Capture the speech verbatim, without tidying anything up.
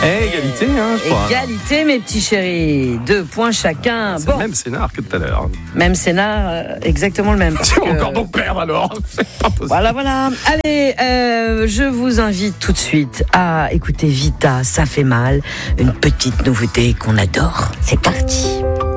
Eh, égalité, hein, je crois. Égalité, mes petits chéris. Deux points chacun. C'est bon. le même scénar que tout à l'heure. Même scénar, euh, exactement le même. C'est encore donc perdre alors. C'est pas possible. Voilà, voilà. Allez, euh, je vous invite tout de suite à écouter Vita, ça fait mal. Une petite nouveauté qu'on adore. C'est parti.